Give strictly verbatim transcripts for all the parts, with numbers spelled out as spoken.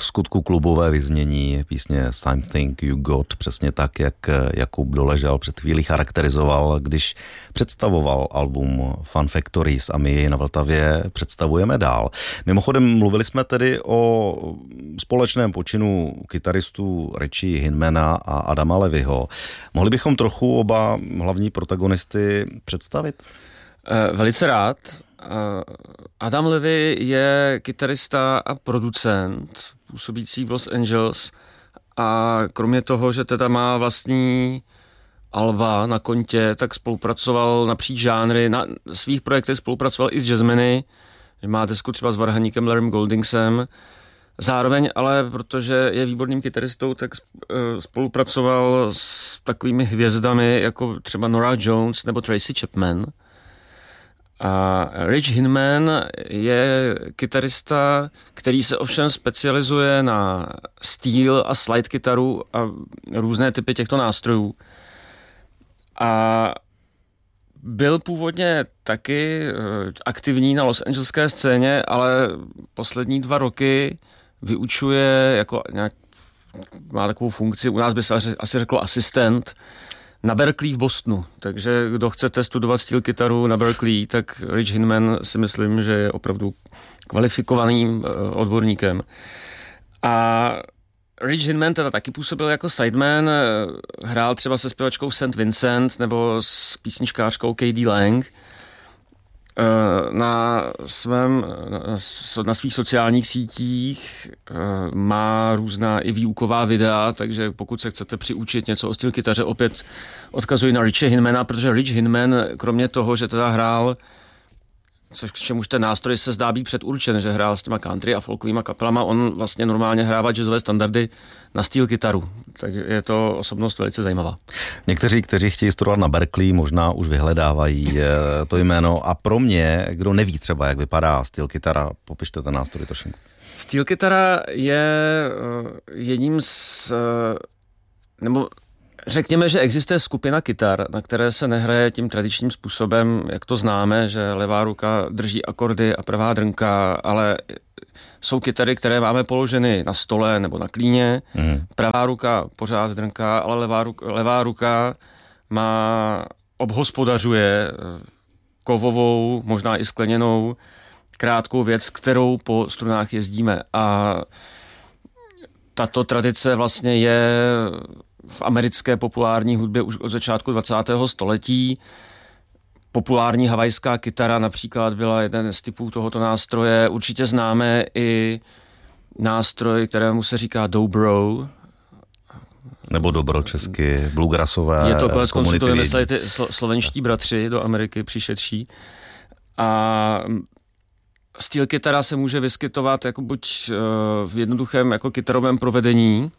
skutku klubové vyznění písně Something You Got, přesně tak, jak Jakub Doležal před chvílí charakterizoval, když představoval album Fun Factories, a my jej na Vltavě představujeme dál. Mimochodem mluvili jsme tedy o společném počinu kytaristů Richie Hinmana a Adama Levyho. Mohli bychom trochu oba hlavní protagonisty představit? Velice rád. Adam Levy je kytarista a producent působící v Los Angeles a kromě toho, že teda má vlastní alba na kontě, tak spolupracoval napříč žánry. Na svých projektech spolupracoval i s jazzmeny, má desku třeba s varhaníkem Larrym Goldingsem. Zároveň ale, protože je výborným kytaristou, tak spolupracoval s takovými hvězdami jako třeba Norah Jones nebo Tracy Chapman. A Rich Hinman je kytarista, který se ovšem specializuje na steel a slide kytaru a různé typy těchto nástrojů. A byl původně taky aktivní na Los Angeleské scéně, ale poslední dva roky vyučuje jako nějak, má takovou funkci, u nás by se asi řeklo asistent, na Berkeley v Bostonu. Takže kdo chcete studovat steel kytaru na Berkeley, tak Rich Hinman si myslím, že je opravdu kvalifikovaným odborníkem. A Rich Hinman teda taky působil jako sideman, hrál třeba se zpěvačkou Saint Vincent nebo s písničkářkou K D Lang. Na svém, na svých sociálních sítích má různá i výuková videa, takže pokud se chcete přiučit něco o steel kytaře, opět odkazuji na Richie Hinmana, protože Rich Hinman, kromě toho, že teda hrál, což k čemuž ten nástroj se zdá být předurčen, že hrál s těma country a folkovýma kapelama, on vlastně normálně hrává jazzové standardy na steel kytaru. Takže je to osobnost velice zajímavá. Někteří, kteří chtějí studovat na Berkeley, možná už vyhledávají to jméno. A pro mě, kdo neví třeba, jak vypadá steel kytara, popište ten nástroj trošku. Steel kytara je jedním z... nebo řekněme, že existuje skupina kytar, na které se nehraje tím tradičním způsobem, jak to známe, že levá ruka drží akordy a pravá drnka, ale jsou kytary, které máme položeny na stole nebo na klíně. Mm. Pravá ruka pořád drnká, ale levá ruka, levá ruka má, obhospodařuje kovovou, možná i skleněnou, krátkou věc, kterou po strunách jezdíme. A tato tradice vlastně je v americké populární hudbě už od začátku dvacátého století. Populární havajská kytara například byla jeden z typů tohoto nástroje. Určitě známe i nástroj, kterému se říká dobro. Nebo dobro česky, bluegrassové. Je to konec konců, to vymysleli ty slovenští bratři do Ameriky přišedší. A steel kytara se může vyskytovat jako buď v jednoduchém jako kytarovém provedení,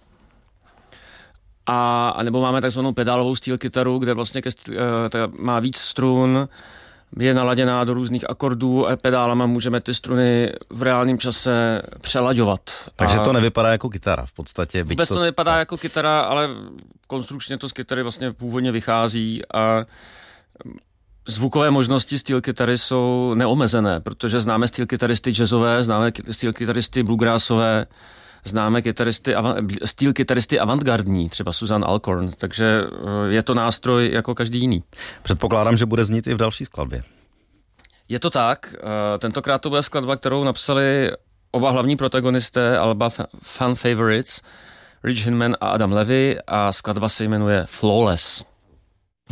A, a nebo máme takzvanou pedálovou steel kytaru, kde vlastně ke, má víc strun, je naladěná do různých akordů a pedálama můžeme ty struny v reálném čase přelaďovat. Takže a to nevypadá jako kytara v podstatě. Vůbec to, to nevypadá jako kytara, ale konstrukčně to z kytary vlastně původně vychází a zvukové možnosti steel kytary jsou neomezené, protože známe steel kytaristy jazzové, známe steel kytaristy bluegrassové, známe kytaristy, steel kytaristy avantgardní, třeba Susan Alcorn, takže je to nástroj jako každý jiný. Předpokládám, že bude znít i v další skladbě. Je to tak, tentokrát to bude skladba, kterou napsali oba hlavní protagonisté alba Fun Favorites, Rich Hinman a Adam Levy, a skladba se jmenuje Flawless.